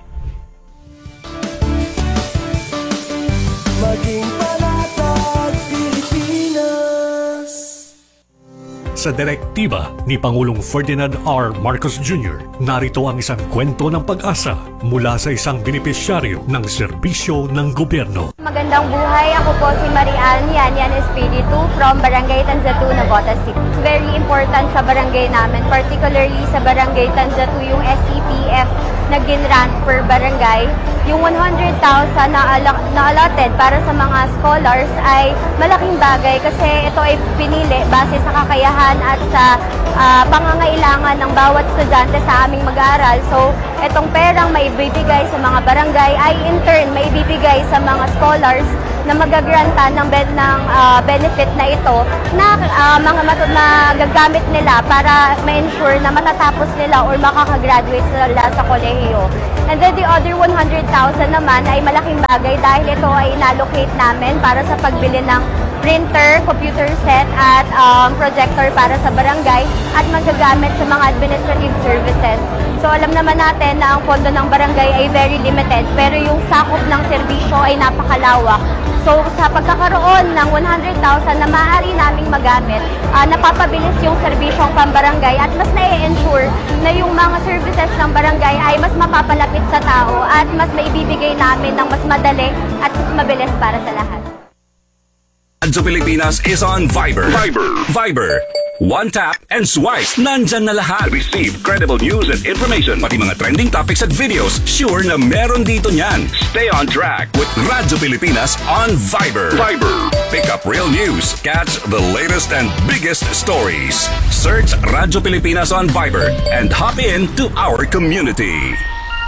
Maging panatag Pilipinas. Sa direktiba ni Pangulong Ferdinand R. Marcos Junior, narito ang isang kwento ng pag-asa mula sa isang benepisyaryo ng serbisyo ng gobyerno. Magandang buhay, ako po si Marian Yan Yan Espiritu from Barangay Tanzatu, Navotas City. It's very important sa barangay namin, particularly sa Barangay Tanzatu, yung S C P F na ginrant per barangay. Yung one hundred thousand na, al- na allotted para sa mga scholars ay malaking bagay kasi ito ay pinili base sa kakayahan at sa uh, pangangailangan ng bawat estudyante sa aming mag-aaral. So, itong perang maibibigay sa mga barangay ay in turn maibibigay sa mga scholars na magagranta ng, ben, ng uh, benefit na ito na uh, mga mat- magagamit nila para ma-ensure na matatapos nila or makakagraduate sila sa kolehiyo. And then the other one hundred thousand naman ay malaking bagay dahil ito ay inallocate namin para sa pagbili ng printer, computer set at um, projector para sa barangay at magagamit sa mga administrative services. So alam naman natin na ang pondo ng barangay ay very limited pero yung sakop ng serbisyo ay napakalawak. So sa pagkakaroon ng one hundred thousand na maaari naming magamit, uh, napapabilis yung serbisyong pambarangay at mas na-ensure na yung mga services ng barangay ay mas mapapalapit sa tao at mas maibibigay namin ng mas madali at mas mabilis para sa lahat. Radyo Pilipinas is on Viber. Viber. Viber. One tap and swipe. Nandyan na lahat. Receive credible news and information. Pati mga trending topics at videos. Sure na meron dito niyan. Stay on track with Radyo Pilipinas on Viber. Viber. Pick up real news. Catch the latest and biggest stories. Search Radyo Pilipinas on Viber and hop in to our community.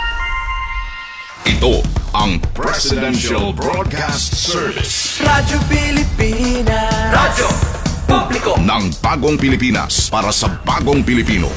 Ito ang Presidential Broadcast Service. Radyo Pilipinas. Radyo Publiko ng Bagong Pilipinas para sa Bagong Pilipino.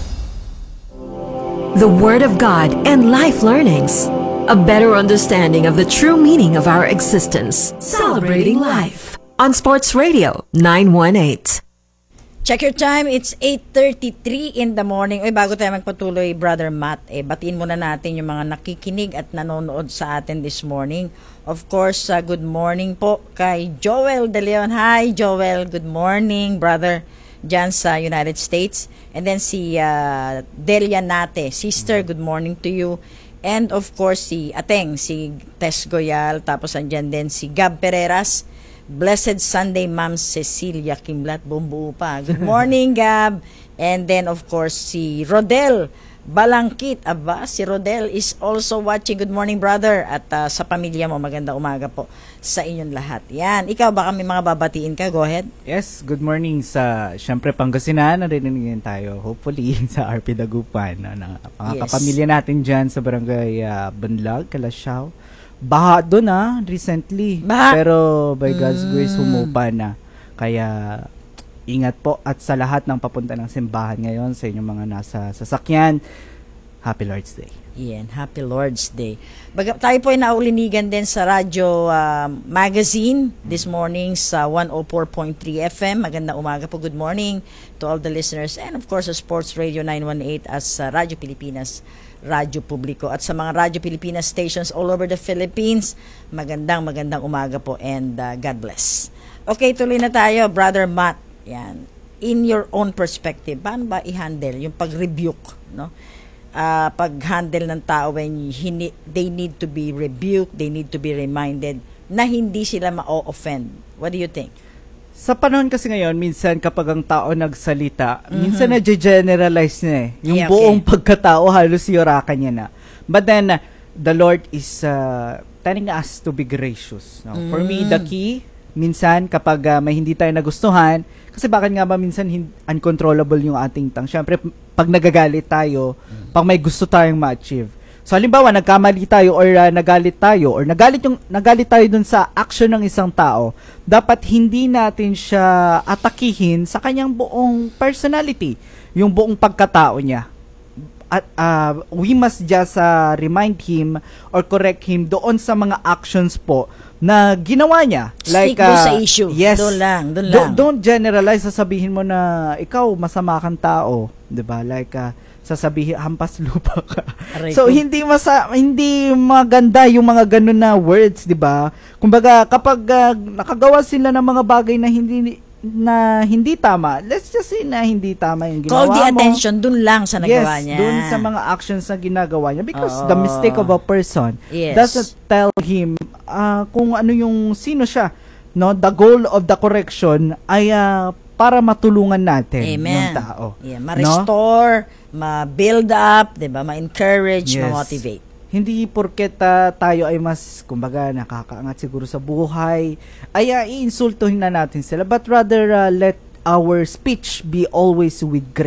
The Word of God and Life Learnings. A better understanding of the true meaning of our existence. Celebrating life. On Sports Radio nine one eight. Check your time, it's eight thirty-three in the morning. Uy, bago tayo magpatuloy, Brother Matt, eh, batiin muna natin yung mga nakikinig at nanonood sa atin this morning. Of course, uh, good morning po kay Joel De Leon. Hi, Joel. Good morning, brother, dyan sa United States. And then si uh, Delia Nate. Sister, good morning to you. And of course, si Ateng, si Tess Goyal. Tapos andyan din si Gab Pereras. Blessed Sunday, Ma'am Cecilia Kimlat, bumbuo pa. Good morning, Gab. And then, of course, si Rodel Balangkit. Aba, si Rodel is also watching. Good morning, brother. At uh, sa pamilya mo, magandang umaga po sa inyong lahat. Yan. Ikaw, baka may mga babatiin ka? Go ahead. Yes, good morning sa, syempre, Pangasinan. Narinig tayo, hopefully, sa R P Dagupan. No, na, mga Yes. kapamilya natin dyan sa barangay uh, Banlag, Kalasyaw. Baha doon ah, recently. Baha. Pero by God's Mm. grace, humupa na. Kaya ingat po at sa lahat ng papunta ng simbahan ngayon, sa inyong mga nasa sasakyan, Happy Lord's Day. Yan, Happy Lord's Day. Baga, tayo po ay naulinigan din sa radyo uh, magazine this morning sa one oh four point three F M. Magandang umaga po. Good morning to all the listeners. And of course, sa Sports Radio nine one eight as uh, Radyo Pilipinas, Radyo Publiko. At sa mga Radyo Pilipinas stations all over the Philippines, magandang magandang umaga po and uh, God bless. Okay, tuloy na tayo, Brother Matt. Yan. In your own perspective, paano ba i-handle yung pag-rebuke, no? Uh, pag-handle ng tao when he need, they need to be rebuked, they need to be reminded na hindi sila ma-offend. What do you think? Sa panahon kasi ngayon, minsan kapag ang tao nagsalita, Mhm. minsan na-generalize niya eh. Yung Yeah, okay. buong pagkatao, halos yurakan niya na. But then, uh, the Lord is uh, telling us to be gracious. No? For me, Mm. the key, minsan kapag uh, may hindi tayo nagustuhan, kasi bakit nga ba minsan hin- uncontrollable yung ating tang. Siyempre, pag nagagalit tayo, pag may gusto tayong ma-achieve. So halimbawa, nagkamali tayo or uh, nagalit tayo or nagalit yung nagalit tayo dun sa action ng isang tao, dapat hindi natin siya atakihin sa kanyang buong personality, yung buong pagkatao niya. At uh, we must just uh, remind him or correct him doon sa mga actions po na ginawa niya. Stick Like, doon uh, sa issue. Yes. Doon lang, doon Do- lang. Don't generalize, sasabihin mo na ikaw masama kang tao, 'di ba? Like uh, sasabihin hampas lupa ka. Aray So ko. hindi masa hindi maganda yung mga ganun na words, 'di ba? Kumbaga kapag uh, nakagawa sila ng mga bagay na hindi na hindi tama, let's just say na hindi tama yung ginawa Call the mo. attention dun lang sa nagawa Yes, niya. dun sa mga actions na ginagawa niya because Oo. the mistake of a person Yes. doesn't tell him uh, kung ano yung sino siya, no? The goal of the correction ay uh, para matulungan natin Amen. yung tao. Yeah, no? ma-restore, ma-build up, 'di ba? Ma-encourage, Yes. ma-motivate. Hindi porket uh, tayo ay mas, kumbaga, nakakaangat siguro sa buhay, ay uh, iinsultuhin na natin sila. But rather, uh, let our speech be always with grace.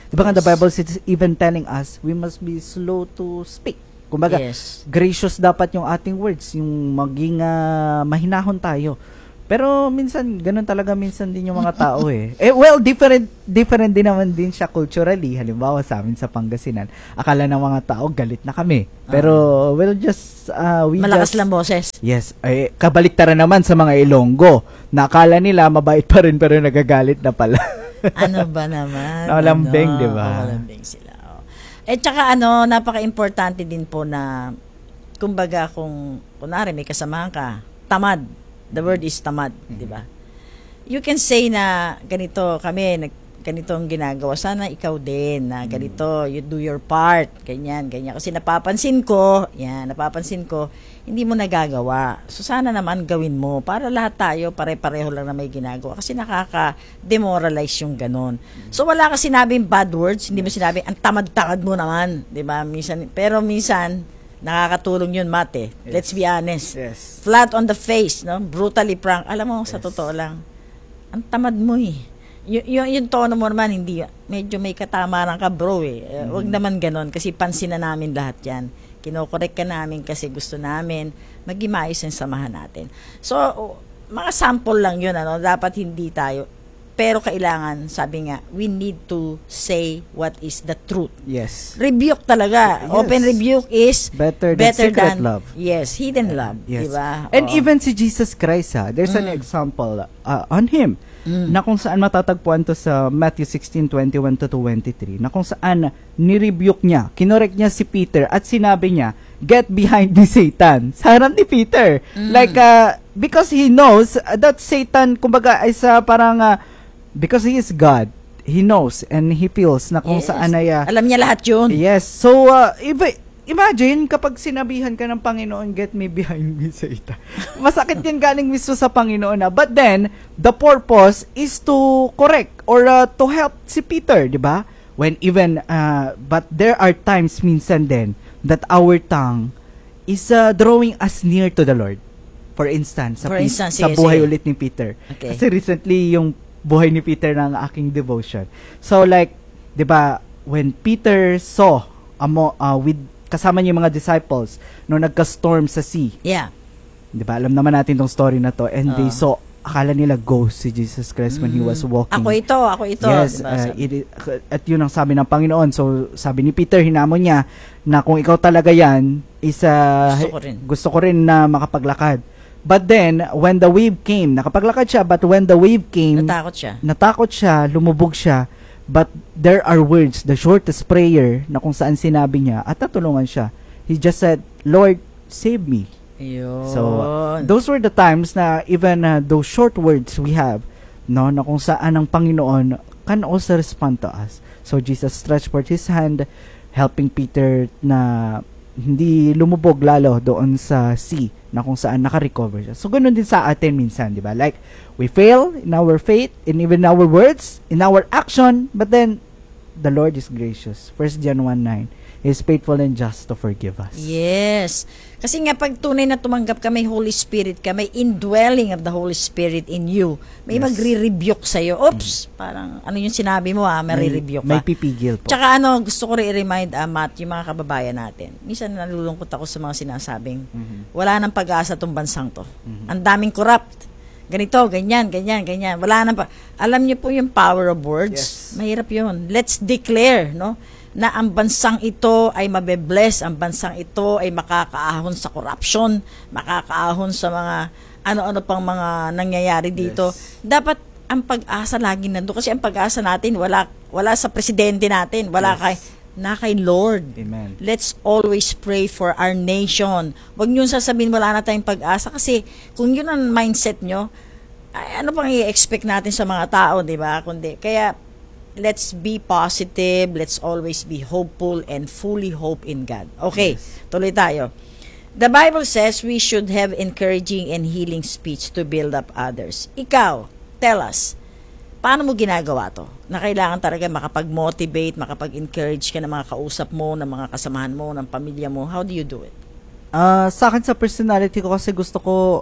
Di ba nga the Bible is even telling us, we must be slow to speak. Kumbaga, Yes. gracious dapat yung ating words, yung maging ah, mahinahon tayo. Pero minsan, ganun talaga minsan din yung mga tao eh. Eh, well, different different din naman din siya culturally. Halimbawa sa amin sa Pangasinan, akala ng mga tao galit na kami. Pero, we'll just, uh, we Malakas just... lang boses. Yes. Eh, kabaliktaran naman sa mga Ilonggo. Na akala nila mabait pa rin pero nagagalit na pala. Ano ba naman? Nakalambing, ano, di ba? Nakalambing sila. Oh. Eh, tsaka ano, napaka-importante din po na, kumbaga kung, kunwari may kasamahan ka, tamad. The word is tamad, di ba? You can say na ganito kami, nag, ganito ang ginagawa. Sana ikaw din na ganito, you do your part. Ganyan, ganyan. Kasi napapansin ko, yan, napapansin ko, hindi mo nagagawa. So sana naman gawin mo para lahat tayo pare-pareho lang na may ginagawa. Kasi nakaka-demoralize yung ganon. So wala ka sinabing bad words, hindi mo sinabing ang tamad-tamad mo naman, di ba? Minsan, pero minsan, nakakatulong yun, Mate. Yes. Let's be honest. Yes. Flat on the face, no? Brutally prank. Alam mo, yes. Sa totoo lang, ang tamad mo eh. Y- y- yung tono mo naman, hindi, medyo may katamaran ka, bro eh. Uh, Huwag naman ganon, kasi pansin na namin lahat yan. Kinokorek ka namin kasi gusto namin maging maayos ang samahan natin. So, uh, mga sample lang yun, ano? Dapat hindi tayo. Pero kailangan, sabi nga, we need to say what is the truth. Yes. Rebuke talaga. Yes. Open rebuke is better than better secret than, love. Yes, hidden love. Yes. Diba? And Oo. even si Jesus Christ, ha, there's an Mm. example uh, on him Mm. na kung saan matatagpuan to sa Matthew sixteen twenty-one to twenty-three, na kung saan nirebuke niya, kinorek niya si Peter at sinabi niya, "Get behind me, Satan." Sa harap ni Peter. Mm. Like, uh, because he knows that Satan, kumbaga, is uh, parang, uh, because he is God, he knows and he feels na kung Yes. saan ay... uh, Alam niya lahat yun. Yes. So, uh, iba, imagine kapag sinabihan ka ng Panginoon, "Get me behind me, Satan." Masakit yan galing mismo sa Panginoon na. But then, the purpose is to correct or uh, to help si Peter, di ba? When even, uh, but there are times minsan din that our tongue is uh, drawing us near to the Lord. For instance, sa, For Pe- instance, sa sige, buhay sige. ulit ni Peter. Okay. Kasi recently, yung buhay ni Peter ng aking devotion. So like, 'di ba, when Peter saw amo uh, with kasama niya yung mga disciples no nagka-storm sa sea. Yeah. 'Di ba? Alam naman natin tong story na to, and Uh. they saw, akala nila ghost si Jesus Christ when he was walking. Ako ito, ako ito. Yes, Diba? uh, it, at yun ang sabi ng Panginoon. So, sabi ni Peter, hinamon niya na kung ikaw talaga yan, is, uh, Gusto ko rin. gusto ko rin na makapaglakad. But then, when the wave came, nakapaglakad siya, but when the wave came, Natakot siya. natakot siya, lumubog siya, but there are words, the shortest prayer, na kung saan sinabi niya, at natulungan siya. He just said, "Lord, save me." Yun. So, those were the times na even uh, those short words we have, no, na kung saan ang Panginoon can also respond to us. So, Jesus stretched forth His hand, helping Peter na hindi lumubog lalo doon sa sea, na kung saan naka-recover siya. So, ganun din sa atin minsan, di ba? Like, we fail in our faith, in even our words, in our action, but then, the Lord is gracious. First John one nine, He is faithful and just to forgive us. Yes. Kasi nga pag tunay na tumanggap ka, may Holy Spirit ka, may indwelling of the Holy Spirit in you. May Yes. magre-rebuke sa'yo. Oops, parang ano yung sinabi mo ah, may rebuke ka. May pipigil po. Tsaka ano, gusto ko rin i-remind, ah, Matt, yung mga kababayan natin. Minsan nalulungkot ako sa mga sinasabing, wala nang pag-asa tong bansang to. Ang daming corrupt. Ganito, ganyan, ganyan, ganyan. Wala nang pa. Alam niyo po yung power of words. Mahirap yun. Let's declare, no? Na ang bansang ito ay mabe-bless, ang bansang ito ay makakaahon sa corruption, makakaahon sa mga ano-ano pang mga nangyayari dito. Yes. Dapat ang pag-asa lagi nandoon kasi ang pag-asa natin wala wala sa presidente natin, wala yes. kay na kay Lord. Amen. Let's always pray for our nation. Huwag niyo sasabihin wala na tayong pag-asa kasi kung yun ang mindset nyo, ay, ano pang i-expect natin sa mga tao, di ba? Kundi kaya let's be positive, let's always be hopeful and fully hope in God. Okay, yes. Tuloy tayo. The Bible says we should have encouraging and healing speech to build up others. Ikaw, tell us, paano mo ginagawa to? Na kailangan talaga makapag-motivate, makapag-encourage ka ng mga kausap mo, ng mga kasamahan mo, ng pamilya mo. How do you do it? Uh, sa akin sa personality ko kasi gusto ko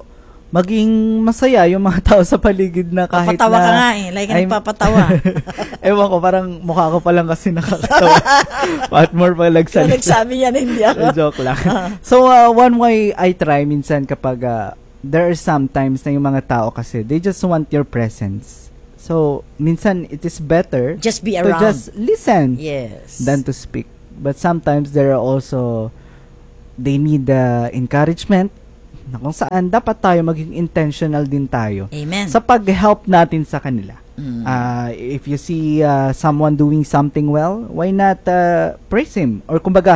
maging masaya yung mga tao sa paligid na kahit Papatawa na... ka nga eh, like ka nagpapatawa. Ewan ko, parang mukha ko pa lang kasi nakakatawa. What more pa nagsalita. Nagsabi niya na hindi ako. Joke lang. So, uh, one way I try minsan kapag uh, there are sometimes na yung mga tao kasi they just want your presence. So, minsan it is better just be to around. just listen yes. than to speak. But sometimes there are also, they need the uh, encouragement na kung saan dapat tayo maging intentional din tayo Amen. sa pag-help natin sa kanila. Mm. Uh, if you see uh, someone doing something well, why not uh, praise him? Or kumbaga,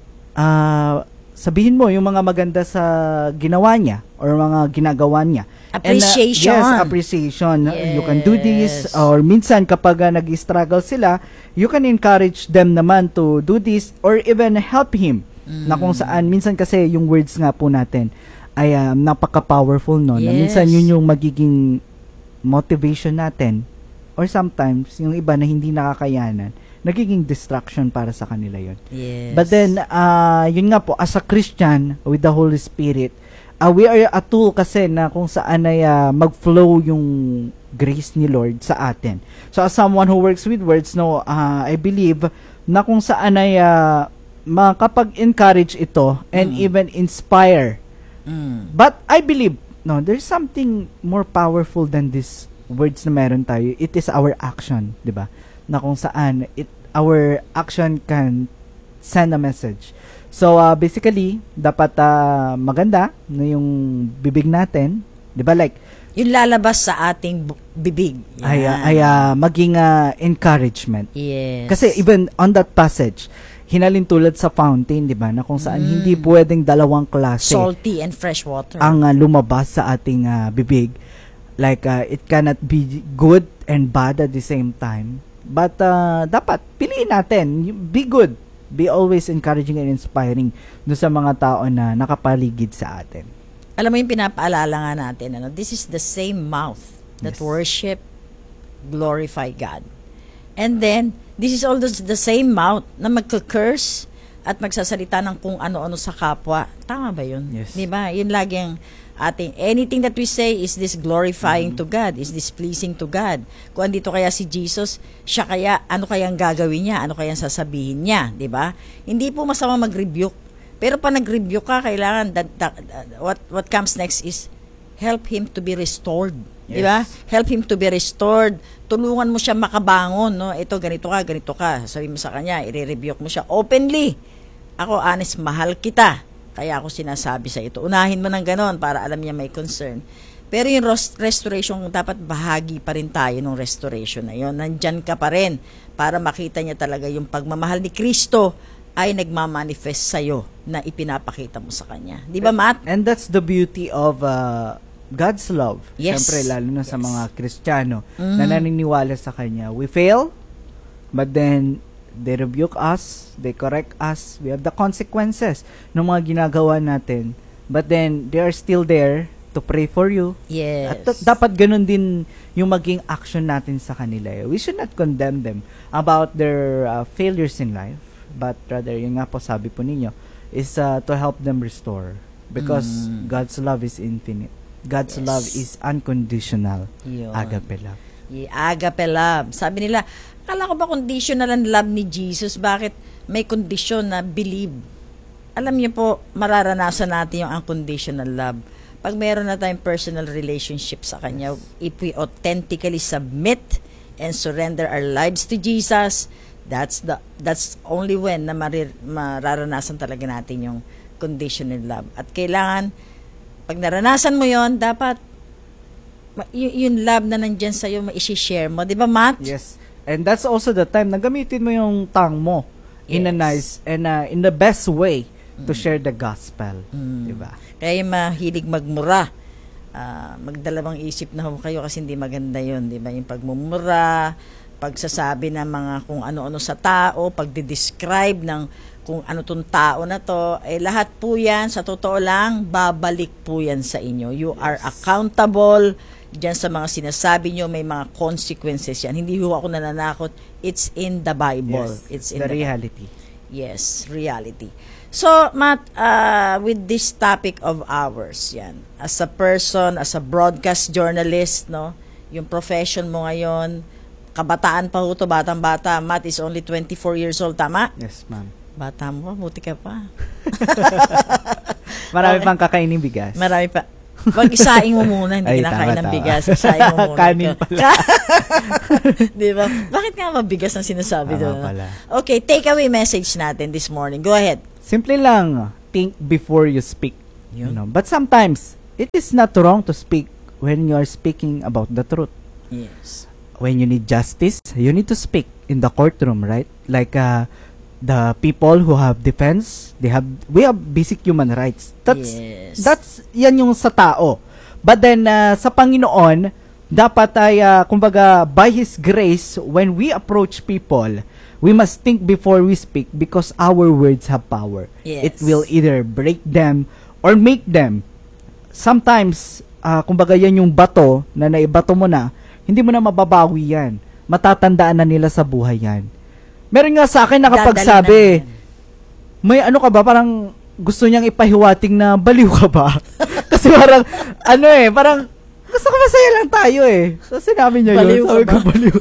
uh, sabihin mo yung mga maganda sa ginawa niya or mga ginagawa niya. Appreciation. And, uh, yes, appreciation. Yes. You can do this. Or minsan kapag uh, nag-struggle sila, you can encourage them naman to do this or even help him. Mm. Na kung saan, minsan kasi yung words nga po natin, ay um, napaka-powerful no. Yes. Na minsan yun yung magiging motivation natin or sometimes yung iba na hindi nakakayanan, nagiging distraction para sa kanila yun. Yes. But then, uh, yun nga po, as a Christian with the Holy Spirit, uh, we are a tool kasi na kung saan ay uh, mag-flow yung grace ni Lord sa atin. So as someone who works with words, no, uh, I believe na kung saan ay uh, makapag-encourage ito and Mm. even inspire. Mm. But I believe, no, there's something more powerful than these words na meron tayo. It is our action, di ba? Na kung saan it, our action can send a message. So, uh, basically, dapat uh, maganda na yung bibig natin, di ba? Like, yung lalabas sa ating bu- bibig. ay, uh, Yan. ay uh, maging uh, encouragement. Yes. Kasi even on that passage, hinalin tulad sa fountain, di ba? Na kung saan Mm. hindi pwedeng dalawang klase salty and fresh water. ang uh, lumabas sa ating uh, bibig. Like, uh, it cannot be good and bad at the same time. But, uh, dapat, piliin natin. Be good. Be always encouraging and inspiring do sa mga tao na nakapaligid sa atin. Alam mo yung pinapaalala nga natin, ano, this is the same mouth that Yes. worship, glorify God. And then, this is all the, the same mouth na magka-curse at magsasalita ng kung ano-ano sa kapwa. Tama ba yun? Yes. Di ba? Yun lagi ang ating, anything that we say, is this glorifying Mm-hmm. to God? Is this pleasing to God? Kung andito kaya si Jesus, siya kaya, ano kayang gagawin niya? Ano kayang sasabihin niya? Di ba? Hindi po masama mag-rebuke. Pero pa nag-rebuke ka, kailangan, that, that, what, what comes next is, help him to be restored. Di ba? Yes. Help him to be restored. Tulungan mo siya makabangon, no? Ito, ganito ka, ganito ka. Sabi mo sa kanya, i-rebuke mo siya openly. Ako, honest, mahal kita. Kaya ako sinasabi sa ito. Unahin mo ng ganon para alam niya may concern. Pero yung ros- restoration, dapat bahagi pa rin tayo ng restoration na yun. Nandyan ka pa rin para makita niya talaga yung pagmamahal ni Kristo ay nagmamanifest sa'yo na ipinapakita mo sa kanya. Di ba, Matt? And that's the beauty of uh, God's love. Yes. Siyempre, lalo na sa Yes. mga Kristiyano Mhm. na naniniwala sa Kanya. We fail, but then they rebuke us, they correct us, we have the consequences ng mga ginagawa natin. But then, they are still there to pray for you. Yes. At t- dapat ganun din yung maging action natin sa kanila. We should not condemn them about their uh, failures in life, but rather, yung nga po sabi po ninyo, is uh, to help them restore. Because Mm. God's love is infinite. God's Yes. love is unconditional. Yun. Agape love. Y- agape love. Sabi nila, akala ko ba conditional ang love ni Jesus? Bakit may condition na believe? Alam niyo po, mararanasan natin yung unconditional love. Pag meron na tayong personal relationship sa Kanya, if we authentically submit and surrender our lives to Jesus, that's the that's only when na marir, mararanasan talaga natin yung conditional love. At kailangan, pag naranasan mo yon, dapat ma- y- yung love na nandyan sa'yo, ma-share mo. Di ba, Matt? Yes. And that's also the time na gamitin mo yung tongue mo in a Yes. nice and uh, in the best way to share the gospel. Mm. Diba? Kaya yung mahilig magmura. Ah, magdalawang isip na ho kayo kasi hindi maganda yun. Di ba? Yung pagmumura, pagsasabi ng mga kung ano-ano sa tao, pagdi-describe ng kung ano tong tao na to, eh lahat po yan, sa totoo lang, babalik po yan sa inyo. You are accountable dyan sa mga sinasabi nyo, may mga consequences yan. Hindi ho ako nananakot. It's in the Bible. Yes, It's the reality. Yes, reality. So, Matt, uh, with this topic of ours, yan, as a person, as a broadcast journalist, no, yung profession mo ngayon, kabataan pa ho to, batang-bata. Matt is only twenty-four years old, tama? Yes, ma'am. Bata mo, buti ka pa. Marami Okay. pang kakainin bigas. Marami pa. Wag isaing mo muna, hindi Ay, kinakain tama, ng tama. bigas. Isaing mo muna. Kanin pala. Di ba? Bakit nga mabigas ang sinasabi Tama doon? pala. Okay, takeaway message natin this morning. Go ahead. Simple lang, think before you speak. You know, but sometimes it is not wrong to speak when you are speaking about the truth. Yes. When you need justice, you need to speak in the courtroom, right? Like uh, the people who have defense, they have we have basic human rights. That's Yes. that's yan yung sa tao. But then uh, sa Panginoon, dapat ay uh, kumbaga by His grace, when we approach people, we must think before we speak because our words have power. Yes. It will either break them or make them. Sometimes, uh, kumbaga yan yung bato na naibato mo na, hindi mo na mababawi yan. Matatandaan na nila sa buhay yan. Meron nga sa akin nakapagsabi, may ano ka ba, parang gusto niyang ipahiwating na baliw ka ba? Kasi parang, ano eh, parang gusto ko masaya lang tayo eh. So sinabi niya Baliw yun, ka sabi ba? ko baliw.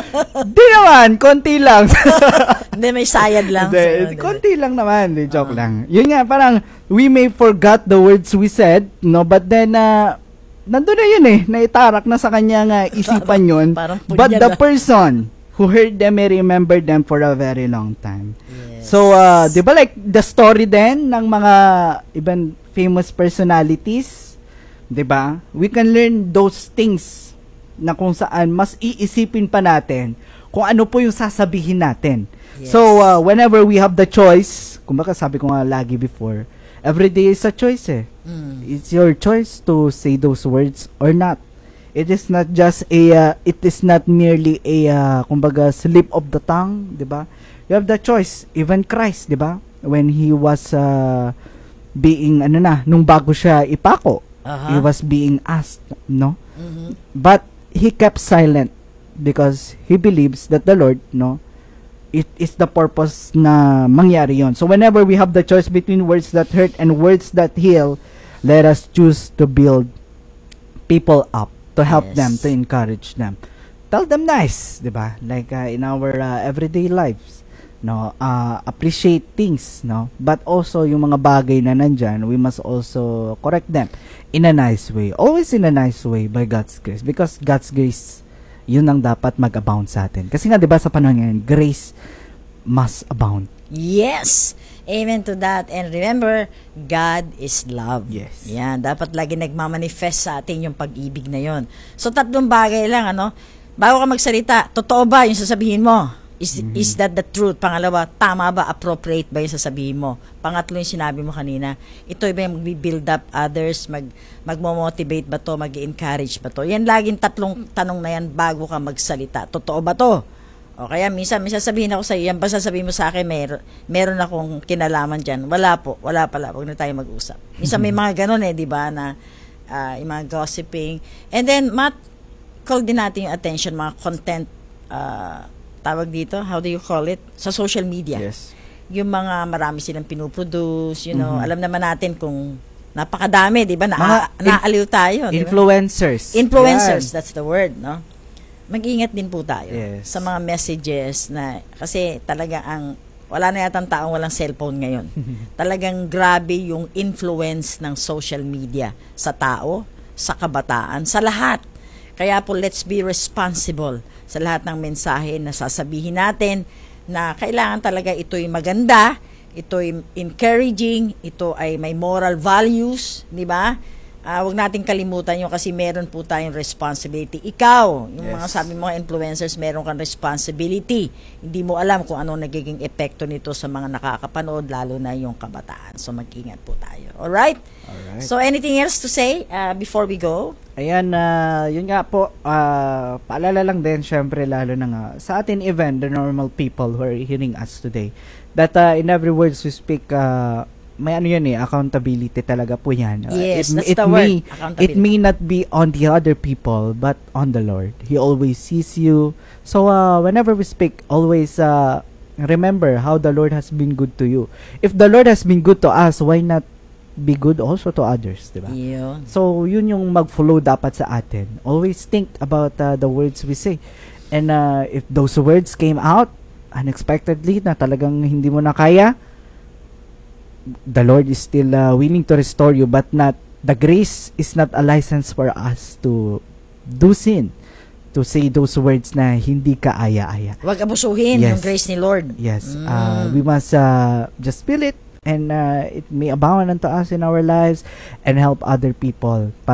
Di naman, konti lang. Hindi, may sayad lang. Hindi, So, hindi. konti lang naman, di joke lang. Yun nga, parang we may forgot the words we said, no, but then, uh, nandun na yun eh, naitarak na sa kanya nga isipan yun. Parang But punyal the na. person who heard them may remember them for a very long time. So, uh, di ba like the story din ng mga ibang famous personalities, di ba? We can learn those things na kung saan mas iisipin pa natin kung ano po yung sasabihin natin. Yes. So, uh, whenever we have the choice, kumbaga sabi ko nga lagi before, every day is a choice eh. Mm. It's your choice to say those words or not. It is not just a, uh, it is not merely a, uh, kumbaga, slip of the tongue, di ba? You have the choice. Even Christ, di ba? When he was uh, being, ano na, nung bago siya ipako, Aha. he was being asked, no? Mhm. But he kept silent because he believes that the Lord, no, it is the purpose na mangyari yon. So whenever we have the choice between words that hurt and words that heal, let us choose to build people up, to help Yes. them, to encourage them. Tell them nice, di ba? Like uh, in our uh, everyday lives, no, uh, appreciate things, no, but also yung mga bagay na nandyan, we must also correct them in a nice way, always in a nice way by God's grace, because God's grace, yun ang dapat mag-abound sa atin. Kasi nga, di ba, sa panahon ngayon, grace must abound. Yes. Amen to that. And remember, God is love. Yes. Yan. Dapat lagi nagmamanifest sa atin yung pag-ibig na yon. So, tatlong bagay lang, ano? Bago ka magsalita, totoo ba yung sasabihin mo? Is, Mhm. is that the truth? Pangalawa, tama ba? Appropriate ba yung sasabihin mo? Pangatlo yung sinabi mo kanina, ito ba yung mag-build up others? Mag, magmo-motivate ba to? Mag-encourage ba to? Yan laging tatlong tanong na yan bago ka magsalita. Totoo ba to? O kaya minsan, minsan sabihin ako sa iyo, yan ba sasabihin mo sa akin, mer meron akong kinalaman dyan. Wala po, wala pala, huwag na tayo mag-usap. Minsan may mga ganun eh, di ba, na uh, yung mga gossiping. And then, Matt, call din natin yung attention, mga content, uh, tawag dito, how do you call it? Sa social media. Yes. Yung mga marami silang pinuproduce, you know, Mhm. alam naman natin kung napakadami, di ba, na, Mga naaliw tayo. di ba? Influencers. Influencers, Yan. that's the word, no? Mag-ingat din po tayo Yes. sa mga messages na, kasi talaga ang, wala na yatang taong walang cellphone ngayon. Talagang grabe yung influence ng social media sa tao, sa kabataan, sa lahat. Kaya po, let's be responsible sa lahat ng mensahe na sasabihin natin na kailangan talaga ito'y maganda, ito'y encouraging, ito ay may moral values, di ba? Ah, wag nating kalimutan yun kasi meron po tayong responsibility. Ikaw, yung mga Yes. sabi mo influencers, meron kang responsibility. Hindi mo alam kung anong nagiging epekto nito sa mga nakakapanood, lalo na yung kabataan. So mag-ingat po tayo. Alright? Alright. So anything else to say uh, before we go? Ayan, uh, yun nga po, uh, paalala lang din, syempre, lalo na nga, sa atin even, the normal people who are hearing us today, that uh, in every words we speak, uh, may ano yun eh, accountability talaga po yan. Uh, Yes, it, that's it the may, word, accountability. It may not be on the other people, but on the Lord. He always sees you. So, uh, whenever we speak, always uh, remember how the Lord has been good to you. If the Lord has been good to us, why not be good also to others, di ba? Yun. So, yun yung mag-flow dapat sa atin. Always think about uh, the words we say. And uh, if those words came out unexpectedly na talagang hindi mo na kaya, the Lord is still uh, willing to restore you, but not, the grace is not a license for us to do sin, to say those words na hindi ka aya-aya. Huwag abusuhin Yes. yung grace ni Lord. Yes. Mm. Uh, we must uh, just feel it, and uh, it may abound unto us in our lives and help other people.